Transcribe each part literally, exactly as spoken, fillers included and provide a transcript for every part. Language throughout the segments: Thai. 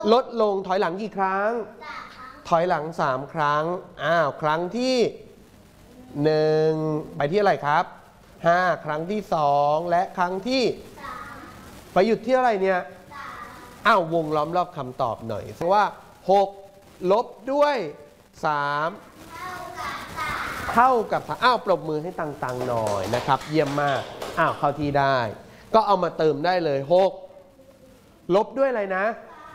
ลดลงถอยหลังกี่ครั้งถอยหลังสามครั้งอ้าวครั้งที่หนึ่งไปที่อะไรครับห้าครั้งที่สองและครั้งที่ไปหยุดที่อะไรเนี่ยอ้าววงล้อมรอบคำตอบหน่อยเพราะว่าหกลบด้วยสามเท่ากับอ้าวปรบมือให้ตังๆหน่อยนะครับเยี่ยมมากอ้าวเข้าที่ได้ก็เอามาเติมได้เลยหกลบด้วยอะไรนะ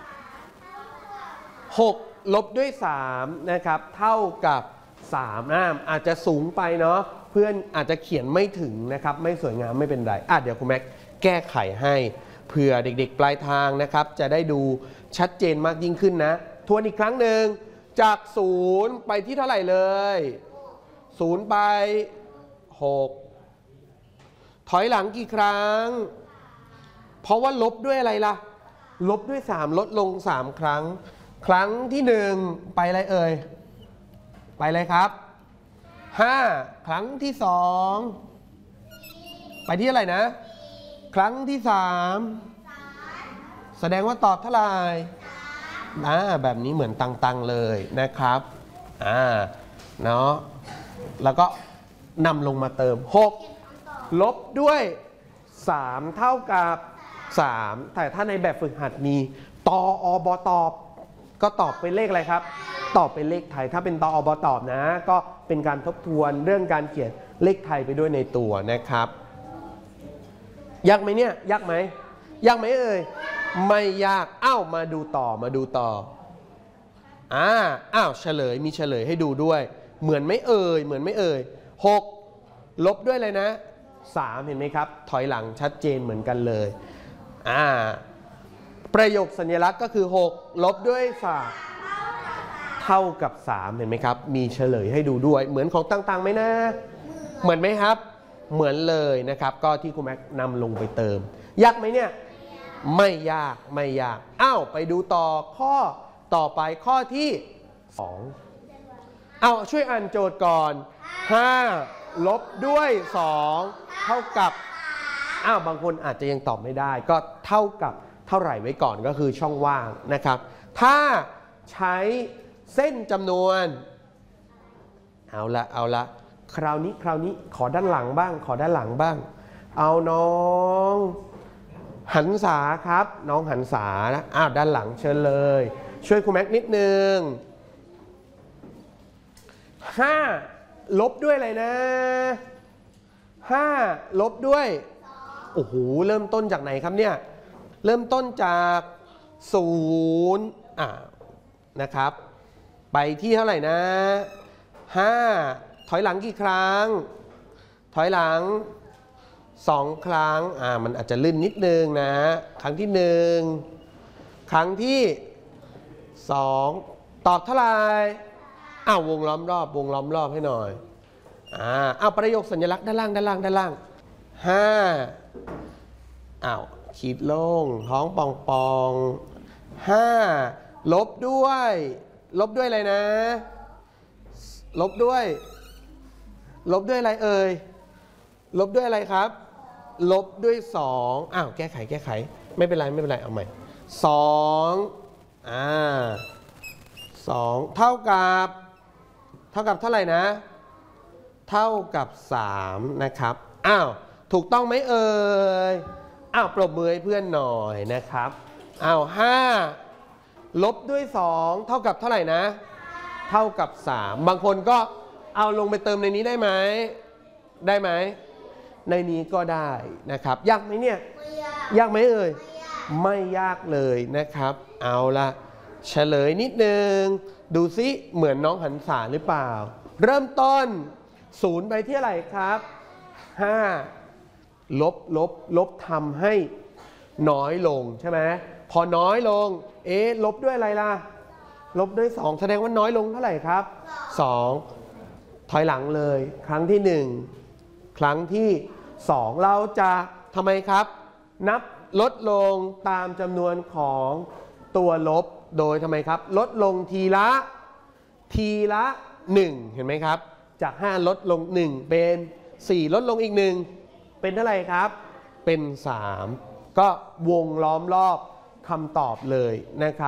หกลบด้วยสามนะครับเท่ากับสามนะอาจจะสูงไปเนาะเพื่อนอาจจะเขียนไม่ถึงนะครับไม่สวยงามไม่เป็นไรอ่ะเดี๋ยวคุณแม็กแก้ไขให้เผื่อเด็กๆปลายทางนะครับจะได้ดูชัดเจนมากยิ่งขึ้นนะทวนอีกครั้งหนึ่งจากศูนย์ไปที่เท่าไหร่เลยศูนย์ไปหกถอยหลังกี่ครั้งเพราะว่าลบด้วยอะไรล่ะลบด้วยสามลดลงสามครั้งครั้งที่หนึ่งไปอะไรเอ่ยไปอะไรครับห้าครั้งที่สองไปที่อะไรนะครั้งที่สามแสดงว่าตอบเท่าไหร่อ่าแบบนี้เหมือนตังๆเลยนะครับอ่าเนาะแล้วก็นำลงมาเติมหกลบด้วยสามเท่ากับสามแต่ถ้าในแบบฝึกหัดมีตออบตอบก็ตอบเป็นเลขอะไรครับตอบเป็นเลขไทยถ้าเป็นตออบตอบนะก็เป็นการทบทวนเรื่องการเขียนเลขไทยไปด้วยในตัวนะครับยากไหมเนี่ยยากไหมยากไหมเอ่ยไม่ยากอ้าวมาดูต่อมาดูต่ออ่าอ้าวเฉลยมีเฉลยให้ดูด้วยเหมือนไม่เอ่ยเหมือนไม่เอ่ยหกลบด้วยเลยนะสามเห็นไหมครับถอยหลังชัดเจนเหมือนกันเลยอ่าประโยคสัญลักษณ์ก็คือหกลบด้วยสามเท่ากับสามเห็นไหมครับมีเฉลยให้ดูด้วยเหมือนของต่างๆไหมนะเหมือนไหมครับเหมือนเลยนะครับก็ที่ครูแม็กนำลงไปเติมยากไหมเนี่ยไม่ยากไม่ยากอ้าวไปดูต่อข้อต่อไปข้อที่สองเอาช่วยอ่านโจทย์ก่อนห้าลบด้วยสองเท่ากับอ้าวบางคนอาจจะยังตอบไม่ได้ก็เท่ากับเท่าไหร่ไว้ก่อนก็คือช่องว่างนะครับถ้าใช้เส้นจำนวนเอาละเอาละคราวนี้คราวนี้ขอด้านหลังบ้างขอด้านหลังบ้างเอาน้องหันษาครับน้องหันษานะอ้าวด้านหลังเชิญเลยช่วยครูแม็กนิดนึงห้าลบด้วยอะไรนะห้าลบด้วยโอ้โหเริ่มต้นจากไหนครับเนี่ยเริ่มต้นจากศูนย์อ่านะครับไปที่เท่าไหร่นะห้าถอยหลังกี่ครั้งถอยหลังสองครั้งอ่ามันอาจจะลื่นนิดนึงนะครั้งที่หนึ่งครั้งที่สองตอบเท่าไหร่อ้าววงล้อมรอบวงล้อมรอบให้หน่อยอ่าเอาประโยคสัญลักษณ์ด้านล่างด้านล่างด้านล่างห้าอ้าวขีดลงท้องปองปองห้าลบด้วยลบด้วยอะไรนะลบด้วยลบด้วยอะไรเอ่ยลบด้วยอะไรครับลบด้วยสองอ้าวแก้ไขแก้ไขไม่เป็นไรไม่เป็นไรเอาใหม่สองอ่าสองเท่ากับเท่ากับเท่าไหร่นะเท่ากับสามนะครับอ้าวถูกต้องไหมเอ่ยอ้าวปรบมือให้เพื่อนหน่อยนะครับอ้าวห้าลบด้วยสองเท่ากับเท่าไหร่นะเท่ากับสามบางคนก็เอาลงไปเติมในนี้ได้ไหมได้ไหมในนี้ก็ได้นะครับยากไหมเนี่ยยากไหมเอ่ยไม่ยากเลยนะครับเอาละเฉลยนิดนึงดูซิเหมือนน้องหันษาหรือเปล่าเริ่มต้นศูนย์ไปที่อะไรครับห้าลบลบลบทำให้น้อยลงใช่ไหมพอน้อยลงเอ๊ะลบด้วยอะไรล่ะลบด้วยสองแสดงว่าน้อยลงเท่าไหร่ครับสองถอยหลังเลยครั้งที่หนึ่งครั้งที่สองเราจะทำไมครับนับลดลงตามจำนวนของตัวลบโดยทำไมครับลดลงทีละทีละหนึ่งเห็นไหมครับจากห้าลดลงหนึ่งเป็นสี่ลดลงอีกหนึ่งเป็นเท่าไหร่ครับเป็นสามก็วงล้อมรอบคำตอบเลยนะครับ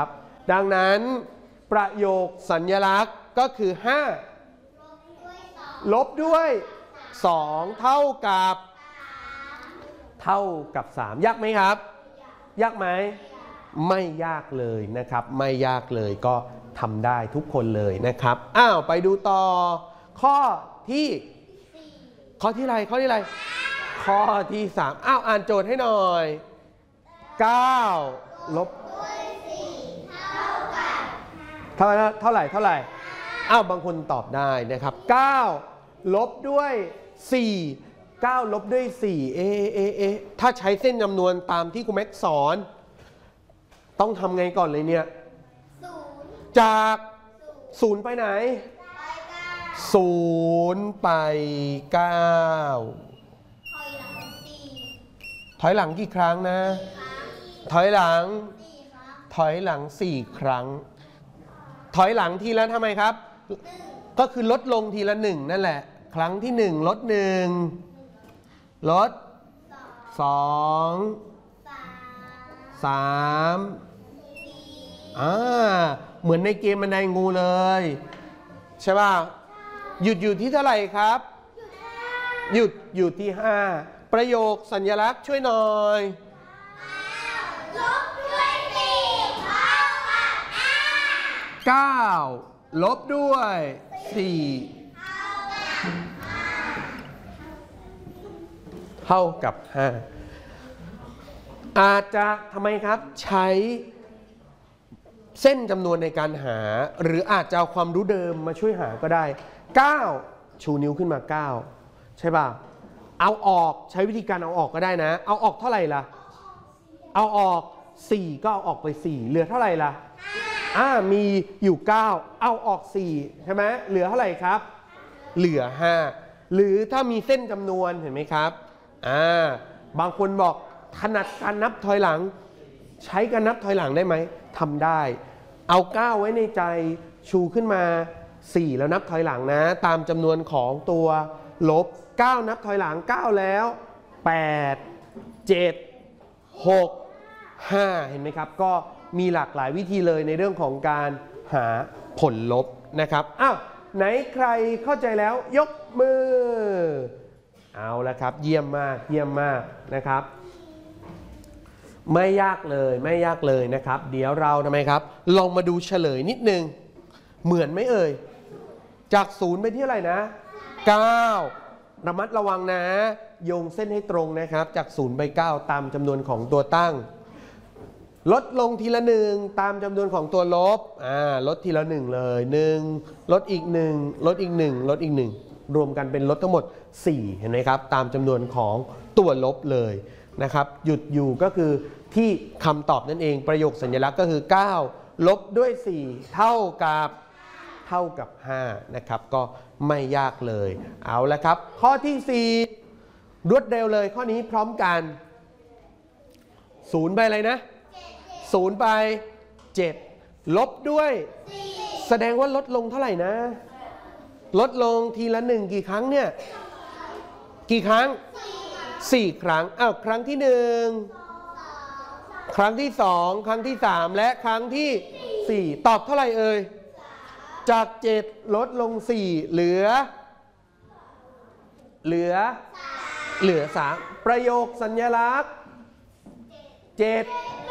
ดังนั้นประโยคสัญลักษณ์ก็คือห้าลบด้วยสองเท่ากับเท่ากับสามยากไหมครับยากไหมไม่ยากเลยนะครับไม่ยากเลยก็ทำได้ทุกคนเลยนะครับอ้าวไปดูต่อข้อที่ข้อที่ไรข้อที่ไรข้อที่สามอ้าวอ่านโจทย์ให้หน่อยเก้าลบเท่าเท่าไหร่เท่าไหร่อ้าวบางคนตอบได้นะครับเก้าลบด้วยสี่เก้าลบด้วยสี่เอเอเอถ้าใช้เส้นจำนวนตามที่ครูแม็กสอนต้องทำไงก่อนเลยเนี่ยจากศูนย์ไปไหนศูนย์ไปเก้าถอยหลังกี่ครั้งนะถอยหลังถอยหลังสี่ครั้งถอยหลังทีละทำไมครับก็คือลดลงทีละหนึ่งนั่นแหละครั้งที่หนึ่งลดหนึ่งลดสองสามอ่าเหมือนในเกมบันไดงูเลยใช่ป่ะหยุดอยู่ที่เท่าไหร่ครับหยุดอยู่ที่ห้าประโยคสัญลักษณ์ช่วยหน่อยลบด้วยสี่เท่ากับห้าเก้าลบด้วยสี่เท่ากับห้าอาจจะทำไมครับใช้เส้นจำนวนในการหาหรืออาจจะเอาความรู้เดิมมาช่วยหาก็ได้เก้าชูนิ้วขึ้นมาเก้าใช่ป่ะเอาออกใช้วิธีการเอาออกก็ได้นะเอาออกเท่าไหร่ล่ะเอาออกสี่ก็เอาออกไปสี่เหลือเท่าไหร่ล่ะอ่ามีอยู่เก้าเอาออกสี่ใช่ไหมเหลือเท่าไหร่ครับเหลือห้าหรือถ้ามีเส้นจำนวนเห็นไหมครับอ่าบางคนบอกถนัดการนับถอยหลังใช้การนับถอยหลังได้ไหมทำได้เอาเก้าไว้ในใจชูขึ้นมาสี่แล้วนับถอยหลังนะตามจำนวนของตัวลบเก้านับถอยหลังเก้าแล้วแปด เจ็ด หก ห้าเห็นไหมครับก็มีหลากหลายวิธีเลยในเรื่องของการหาผลลบนะครับอ้าวไหนใครเข้าใจแล้วยกมือเอาละครับเยี่ยมมากเยี่ยมมากนะครับไม่ยากเลยไม่ยากเลยนะครับเดี๋ยวเราทำไมครับลองมาดูเฉลยนิดนึงเหมือนไหมเอ่ยจากศูนย์ไปที่อะไรนะเก้าระมัดระวังนะโยงเส้นให้ตรงนะครับจากศูนย์ไปเก้าตามจำนวนของตัวตั้งลดลงทีละหนึ่งตามจำนวนของตัวลบอ่าลดทีละหนึ่งเลยหนึ่งลดอีกหนึ่งลดอีกหนึ่งลดอีกหนึ่งรวมกันเป็นลดทั้งหมดสี่เห็นไหมครับตามจำนวนของตัวลบเลยนะครับหยุดอยู่ก็คือที่คำตอบนั่นเองประโยคสัญลักษณ์ก็คือเก้าลบด้วยสี่เท่ากับเท่ากับห้านะครับก็ไม่ยากเลยเอาละครับข้อที่สี่รวดเร็วเลยข้อนี้พร้อมกันศูนย์ไปอะไรนะศูนย์ไปเจ็ดลบด้วยแสดงว่าลดลงเท่าไหร่นะลดลงทีละหนึ่งกี่ครั้งเนี่ยกี่ครั้งสี่ครั้งอ้าวครั้งที่หนึ่งครั้งที่สองครั้งที่สามและครั้งที่สี่ตอบเท่าไหร่เอ่ยจากเจ็ดลดลงสี่เหลือเหลือเหลือสามประโยคสัญลักษณ์เจ็ด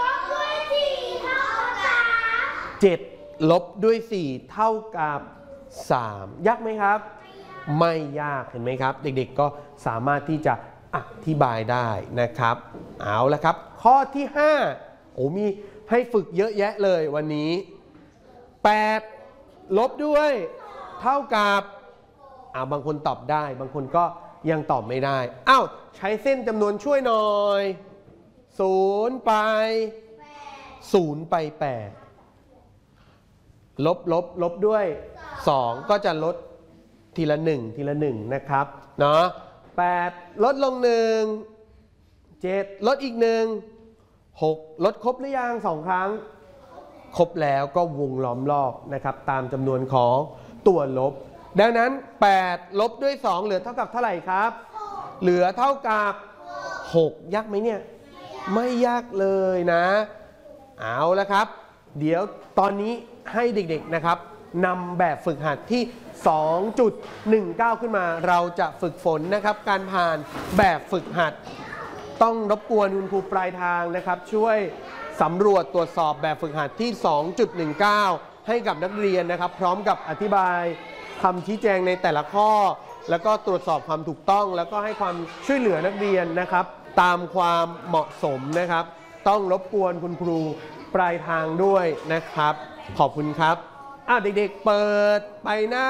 เจ็ดลบด้วยสี่เท่ากับสามยากไหมครับไม่ยากเห็นไหมครับเด็กๆก็สามารถที่จะอธิบายได้นะครับเอาละครับข้อที่ห้าโอ้มีให้ฝึกเยอะแยะเลยวันนี้แปดลบด้วยเท่ากับอ่าบางคนตอบได้บางคนก็ยังตอบไม่ได้อ้าวใช้เส้นจำนวนช่วยหน่อยศูนย์ไปศูนย์ไปแปดลบลบลบด้วยสองก็จะลดทีละหนึ่งทีละหนึ่งนะครับเนาะแปดลดลงหนึ่งเจ็ดลดอีกหนึ่งหกลดครบหรือยังสองครั้งครบแล้วก็วงล้อมรอบนะครับตามจำนวนของตัวลบดังนั้นแปดลบด้วยสองเหลือเท่ากับเท่าไหร่ครับเหลือเท่ากับหกยากไหมเนี่ยไม่ยากเลยนะเอาละครับเดี๋ยวตอนนี้ให้เด็กๆนะครับนำแบบฝึกหัดที่ สองจุดหนึ่งเก้า ขึ้นมาเราจะฝึกฝนนะครับการผ่านแบบฝึกหัดต้องรบกวนคุณครูปลายทางนะครับช่วยสำรวจตรวจสอบแบบฝึกหัดที่ สองจุดหนึ่งเก้า ให้กับนักเรียนนะครับพร้อมกับอธิบายคำชี้แจงในแต่ละข้อแล้วก็ตรวจสอบความถูกต้องแล้วก็ให้ความช่วยเหลือนักเรียนนะครับตามความเหมาะสมนะครับต้องรบกวนคุณครูปลายทางด้วยนะครับขอบคุณครับอ่ะเด็กๆเปิดไปหน้า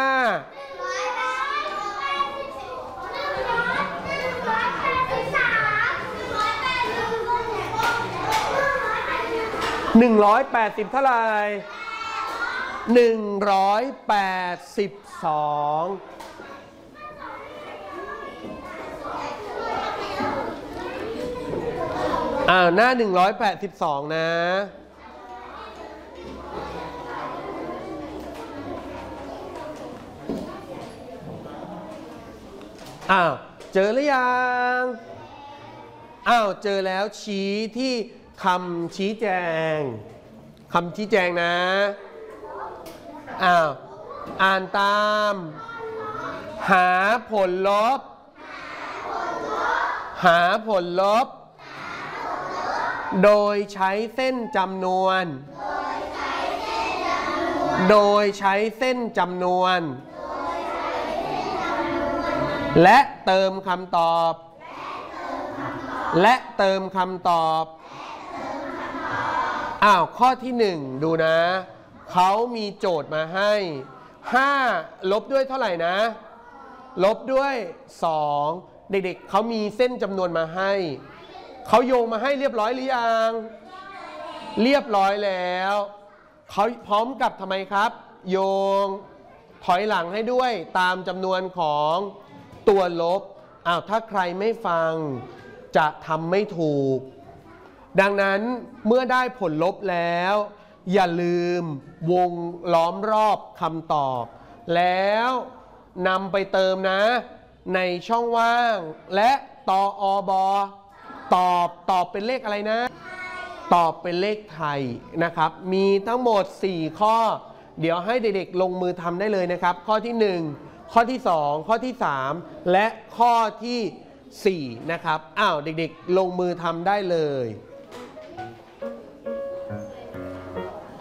หนึ่งร้อยแปดสิบเท่าไหร่หนึ่งร้อยแปดสิบสองอ่าหน้าหนึ่งร้อยแปดสิบสองนะอ้าวเจอหรือยังอ้าวเจอแล้วชี้ที่คำชี้แจงคำชี้แจงนะอ้าวอ่านตามหาผลลบหาผลลบโดยใช้เส้นจำนวนโดยใช้เส้นจำนวนและเติมคำตอบและเติมคำตอบอ้าวข้อที่หนึ่งดูนะเขามีโจทย์มาให้ห้าลบด้วยเท่าไหร่นะลบด้วยสองเด็กๆเขามีเส้นจำนวนมาให้เขาโยงมาให้เรียบร้อยหรือยังเรียบร้อยแล้วเขาพร้อมกับทำไมครับโยงถอยหลังให้ด้วยตามจำนวนของตัวลบอ้าวถ้าใครไม่ฟังจะทำไม่ถูกดังนั้นเมื่อได้ผลลบแล้วอย่าลืมวงล้อมรอบคำตอบแล้วนำไปเติมนะในช่องว่างและตออบอตอบตอบเป็นเลขอะไรนะตอบเป็นเลขไทยนะครับมีทั้งหมดสี่ข้อเดี๋ยวให้เด็กๆลงมือทำได้เลยนะครับข้อที่หนึ่งข้อที่สองข้อที่สามและข้อที่สี่นะครับอ้าวเด็กๆลงมือทำได้เลย